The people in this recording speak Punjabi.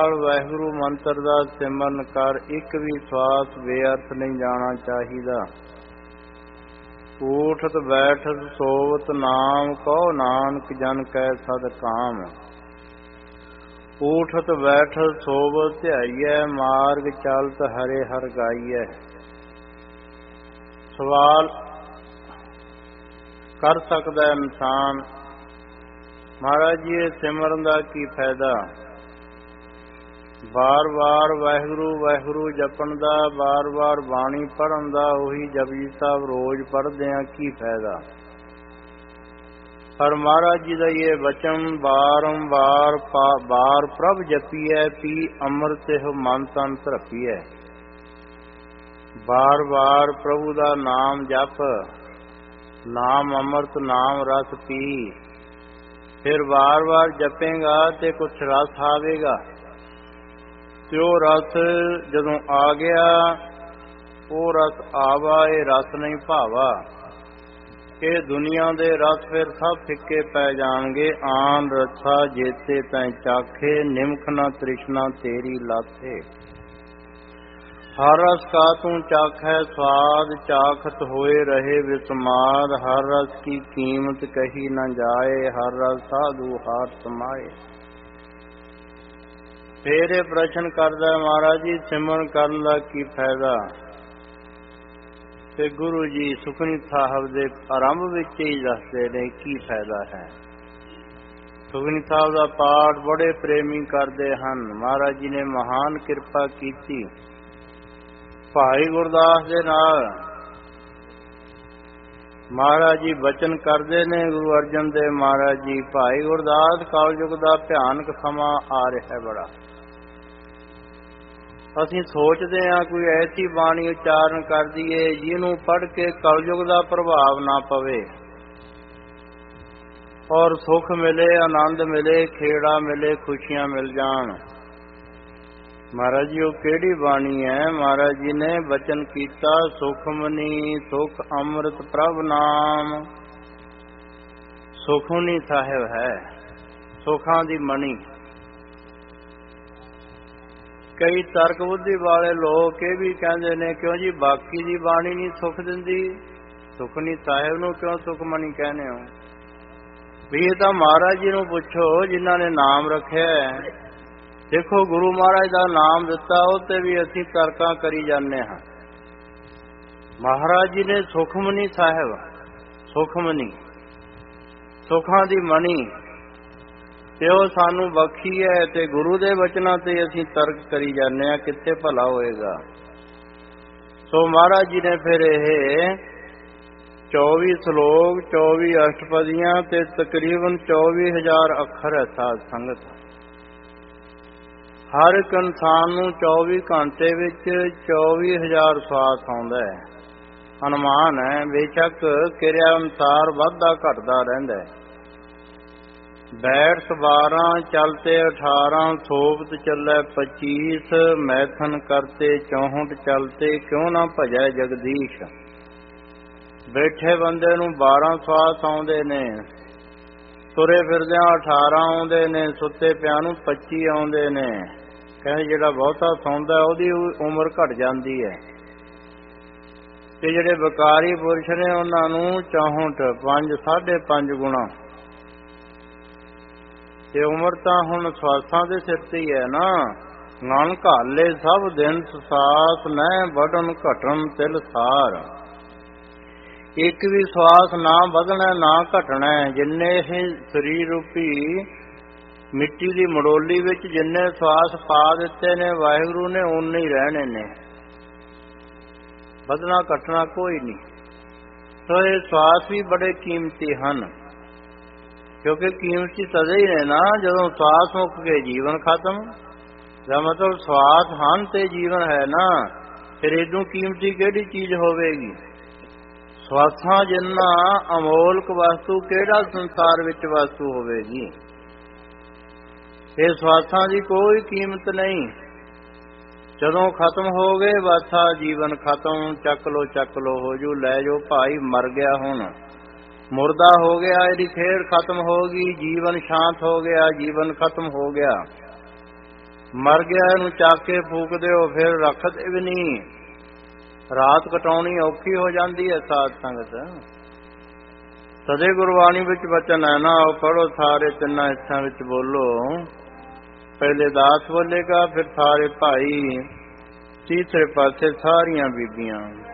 ਵਾਹਿਗੁਰੂ ਮੰਤਰ ਦਾ ਸਿਮਰਨ ਕਰ, ਇੱਕ ਵੀ ਸਵਾਸ ਬੇਅਰਥ ਨਹੀਂ ਜਾਣਾ ਚਾਹੀਦਾ। ਊਠਤ ਬੈਠਤ ਸੋਵਤ ਨਾਮ, ਕਹੋ ਨਾਨਕ ਜਨ ਕੈ ਸਦ ਕਾਮ। ਊਠਤ ਬੈਠਤ ਸੋਵਤ ਧਿਆਈਐ, ਮਾਰਗ ਚਲਤ ਹਰੇ ਹਰਿ ਗਾਈਐ। ਸਵਾਲ ਕਰ ਸਕਦਾ ਇਨਸਾਨ, ਮਹਾਰਾਜ ਜੀ ਇਹ ਸਿਮਰਨ ਦਾ ਕੀ ਫਾਇਦਾ? ਬਾਰ ਬਾਰ ਵਾਹਿਗੁਰੂ ਵਾਹਿਗੁਰੂ ਜਪਣ ਦਾ, ਬਾਰ ਬਾਰ ਬਾਣੀ ਪੜ੍ਹਨ ਦਾ, ਉਹੀ ਜਪਜੀ ਸਾਹਿਬ ਰੋਜ਼ ਪੜ੍ਹਦੇ ਆ, ਕੀ ਫਾਇਦਾ? ਪਰ ਮਹਾਰਾਜ ਜੀ ਦਾ ਇਹ ਵਚਨ ਬਾਰੰਬਾਰ ਬਾਰ ਪ੍ਰਭ ਜਪੀਐ, ਪੀ ਅੰਮ੍ਰਿਤ ਇਹੋ ਮਨ ਤਨ ਧਰਪੀਐ। ਬਾਰ ਬਾਰ ਪ੍ਰਭੂ ਦਾ ਨਾਮ ਜਪ, ਨਾਮ ਅੰਮ੍ਰਿਤ ਨਾਮ ਰਸ ਪੀ, ਫਿਰ ਬਾਰ ਬਾਰ ਜਪੇਗਾ ਤੇ ਕੁਛ ਰਸ ਆਵੇਗਾ। ਤੇ ਉਹ ਰਸ ਜਦੋਂ ਆ ਗਿਆ, ਉਹ ਰਸ ਆਵਾ, ਇਹ ਰਸ ਨਹੀਂ ਭਾਵਾ। ਇਹ ਦੁਨੀਆ ਦੇ ਰਸ ਫਿਰ ਸਭ ਫਿੱਕੇ ਪੈ ਜਾਣਗੇ। ਆਨ ਰਸਾ ਜੇਤੇ ਤੈਂ ਚਾਖੇ, ਨਿਮਖ ਨਾ ਤ੍ਰਿਸ਼ਨਾ ਤੇਰੀ ਲਾਥੇ। ਹਰ ਰਸ ਕਾ ਤੂੰ ਚਾਖੈ ਸਵਾਦ, ਚਾਖਤ ਹੋਏ ਰਹੇ ਵਿਸਮਾਦ। ਹਰ ਰਸ ਕੀ ਕੀਮਤ ਕਹੀ ਨਾ ਜਾਏ, ਹਰ ਰਸ ਸਾਧੂ ਹਾਰ ਸਮਾਏ। ਫੇਰ ਇਹ ਪ੍ਰਸ਼ਨ ਕਰਦਾ ਮਹਾਰਾਜ ਜੀ, ਸਿਮਰਨ ਕਰਨ ਦਾ ਕੀ ਫਾਇਦਾ? ਤੇ ਗੁਰੂ ਜੀ ਸੁਖਮਨੀ ਸਾਹਿਬ ਦੇ ਆਰੰਭ ਵਿੱਚ ਹੀ ਦੱਸਦੇ ਨੇ ਕੀ ਫਾਇਦਾ ਹੈ। ਸੁਖਮਨੀ ਸਾਹਿਬ ਦਾ ਪਾਠ ਬੜੇ ਪ੍ਰੇਮੀ ਕਰਦੇ ਹਨ। ਮਹਾਰਾਜ ਜੀ ਨੇ ਮਹਾਨ ਕਿਰਪਾ ਕੀਤੀ ਭਾਈ ਗੁਰਦਾਸ ਦੇ ਨਾਲ। ਮਹਾਰਾਜ ਜੀ ਬਚਨ ਕਰਦੇ ਨੇ, ਗੁਰੂ ਅਰਜਨ ਦੇਵ ਮਹਾਰਾਜ ਜੀ, ਭਾਈ ਗੁਰਦਾਸ ਕਲਯੁਗ ਦਾ ਭਿਆਨਕ ਸਮਾਂ ਆ ਰਿਹਾ ਬੜਾ। ਅਸੀਂ ਸੋਚਦੇ ਹਾਂ ਕੋਈ ਐਸੀ ਬਾਣੀ ਉਚਾਰਨ ਕਰ ਦਈਏ ਜਿਹਨੂੰ ਪੜ੍ਹ ਕੇ ਕਲਯੁਗ ਦਾ ਪ੍ਰਭਾਵ ਨਾ ਪਵੇ ਔਰ ਸੁੱਖ ਮਿਲੇ, ਆਨੰਦ ਮਿਲੇ, ਖੇੜਾ ਮਿਲੇ, ਖੁਸ਼ੀਆਂ ਮਿਲ ਜਾਣ। ਮਹਾਰਾਜ ਜੀ ਉਹ ਕਿਹੜੀ ਬਾਣੀ ਹੈ? ਮਹਾਰਾਜ ਜੀ ਨੇ ਬਚਨ ਕੀਤਾ, ਸੁਖਮਨੀ ਸੁਖ ਅੰਮ੍ਰਿਤ ਪ੍ਰਭ ਨਾਮ। ਸੁਖਮਨੀ ਸਾਹਿਬ ਹੈ, ਸੁਖਾਂ ਦੀ ਮਣੀ। ਕਈ ਤਰਕ ਬੁੱਧੀ ਵਾਲੇ ਲੋਕ ਇਹ ਵੀ ਕਹਿੰਦੇ ਨੇ, ਕਿਉਂ ਜੀ ਬਾਕੀ ਦੀ ਬਾਣੀ ਨਹੀਂ ਸੁਖ ਦਿੰਦੀ, ਸੁਖਮਨੀ ਸਾਹਿਬ ਨੂੰ ਕਿਉਂ ਸੁਖਮਨੀ ਕਹਿੰਦੇ ਹੋ? ਵੀ ਇਹ ਤਾਂ ਮਹਾਰਾਜ ਜੀ ਨੂੰ ਪੁੱਛੋ ਜਿਨ੍ਹਾਂ ਨੇ ਨਾਮ ਰੱਖਿਆ। ਦੇਖੋ ਗੁਰੂ ਮਹਾਰਾਜ ਦਾ ਨਾਮ ਦਿੱਤਾ, ਉਹ ਤੇ ਵੀ ਅਸੀਂ ਤਰਕਾਂ ਕਰੀ ਜਾਂਦੇ ਹਾਂ। ਮਹਾਰਾਜ ਜੀ ਨੇ ਸੁਖਮਨੀ ਸਾਹਿਬ, ਸੁਖਮਨੀ ਸੁਖਾਂ ਦੀ ਮਣੀ, ਤੇ ਉਹ ਸਾਨੂੰ ਬਖਸ਼ੀ ਹੈ। ਤੇ ਗੁਰੂ ਦੇ ਵਚਨਾਂ ਤੇ ਅਸੀਂ ਤਰਕ ਕਰੀ ਜਾਂਦੇ ਹਾਂ, ਕਿੱਥੇ ਭਲਾ ਹੋਏਗਾ? ਸੋ ਮਹਾਰਾਜ ਜੀ ਨੇ ਫਿਰ ਇਹ 24 ਸ਼ਲੋਕ, 24 ਅਸ਼ਟਪਦੀਆਂ ਤੇ ਤਕਰੀਬਨ 24,000 ਅੱਖਰ ਹੈ ਸਾਧ ਸੰਗਤ। ਹਰ ਇੱਕ ਇਨਸਾਨ ਨੂੰ 24 ਘੰਟੇ ਵਿੱਚ 24,000 ਸਵਾਸ ਆਉਂਦਾ ਹੈ। ਅਨੁਮਾਨ ਹੈ, ਬੇਸ਼ੱਕ ਕਿਰਿਆ ਅਨੁਸਾਰ ਵੱਧਦਾ ਘਟਦਾ ਰਹਿੰਦਾ ਹੈ। ਬੈਠ 12, ਚਲਤੇ 18, ਸੋਬਤ ਚੱਲੇ 25, ਮੈਥਨ ਕਰਤੇ 64, ਚਲਤੇ ਕਿਉਂ ਨਾ ਭਜੈ ਜਗਦੀਸ਼। ਬੈਠੇ ਬੰਦੇ ਨੂੰ 12 ਸਵਾਸ ਆਉਂਦੇ ਨੇ, ਤੁਰੇ ਫਿਰਦਿਆਂ 18 ਆਉਂਦੇ ਨੇ, ਸੁੱਤੇ ਪਿਆ ਨੂੰ 25 ਆਉਂਦੇ ਨੇ। ਕਹਿੰਦੇ ਜਿਹੜਾ ਬਹੁਤਾ ਸੌਂਦਾ ਉਹਦੀ ਉਮਰ ਘਟ ਜਾਂਦੀ ਹੈ। ਤੇ ਜਿਹੜੇ ਵਿਕਾਰੀ ਪੁਰਸ਼ ਨੇ ਉਹਨਾਂ ਨੂੰ 64, 5, 5.5 ਗੁਣਾ। ਤੇ ਉਮਰ ਤਾਂ ਹੁਣ ਸਵਾਸਾਂ ਦੇ ਸਿਰ ਤੇ ਹੀ ਹੈ ਨਾ। ਨਾਨਕ ਹਾਲੇ ਸਭ ਦਿਨ ਸਵਾਸ, ਨਹਿ ਵਧਣ ਘਟਣ ਤਿਲ ਸਾਰ। ਇੱਕ ਵੀ ਸਵਾਸ ਨਾ ਵਧਣਾ ਨਾ ਘਟਣਾ। ਜਿੰਨੇ ਇਹ ਸਰੀਰ ਰੂਪੀ ਮਿੱਟੀ ਦੀ ਮੜੋਲੀ ਵਿੱਚ ਜਿੰਨੇ ਸਵਾਸ ਪਾ ਦਿੱਤੇ ਨੇ ਵਾਹਿਗੁਰੂ ਨੇ, ਓਨੇ ਹੀ ਰਹਿਣੇ ਨੇ, ਵਧਣਾ ਘਟਣਾ ਕੋਈ ਨਹੀਂ। ਸੋ ਇਹ ਸਵਾਸ ਵੀ ਬੜੇ ਕੀਮਤੀ ਹਨ, ਕਿਉਂਕਿ ਕੀਮਤੀ ਤਦੇ ਹੀ ਨੇ ਨਾ ਜਦੋਂ ਸਵਾਸ ਮੁੱਕ ਕੇ ਜੀਵਨ ਖਤਮ। ਦਾ ਮਤਲਬ ਸਵਾਸ ਹਨ ਤੇ ਜੀਵਨ ਹੈ ਨਾ, ਫਿਰ ਇਹਨੂੰ ਕੀਮਤੀ ਕਿਹੜੀ ਚੀਜ਼ ਹੋਵੇਗੀ? ਸਵਾਸਾਂ ਜਿੰਨਾ ਅਮੋਲਕ ਵਸਤੂ ਕਿਹੜਾ ਸੰਸਾਰ ਵਿੱਚ ਵਸਤੂ ਹੋਵੇਗੀ? ਇਹ ਸਵਾਸਾਂ ਦੀ ਕੋਈ ਕੀਮਤ ਨਹੀਂ। ਜਦੋਂ ਖਤਮ ਹੋ ਗਏ ਵਾਸਾ ਜੀਵਨ ਖਤਮ, ਚੱਕ ਲੋ ਹੋ ਜੂ, ਲੈ ਜਾਓ ਭਾਈ, ਮਰ ਗਿਆ, ਹੁਣ ਮੁਰਦਾ ਹੋ ਗਿਆ, ਇਹਦੀ ਖੇਡ ਖਤਮ ਹੋ ਗਈ, ਜੀਵਨ ਸ਼ਾਂਤ ਹੋ ਗਿਆ, ਜੀਵਨ ਖਤਮ ਹੋ ਗਿਆ। ਮਰ ਗਿਆ ਇਹਨੂੰ ਚੱਕ ਕੇ ਫੂਕ ਦਿਓ, ਫਿਰ ਰੱਖਦੇ ਵੀ ਨਹੀਂ। ਰਾਤ ਕਟਾਉਣੀ ਔਖੀ ਹੋ ਜਾਂਦੀ ਹੈ ਸਾਧ ਸੰਗਤ। ਸਦੇ ਗੁਰਬਾਣੀ ਵਿੱਚ ਬਚਨ ਹੈ ਨਾ, ਉਹ ਪੜੋ ਸਾਰੇ ਤਿੰਨਾਂ ਹਿੱਸਿਆਂ ਵਿੱਚ ਬੋਲੋ। ਪਹਿਲੇ ਦਾਸ ਬੋਲੇਗਾ, ਫਿਰ ਸਾਰੇ ਭਾਈ, ਤੀਸਰੇ ਪਾਸੇ ਸਾਰੀਆਂ ਬੀਬੀਆਂ।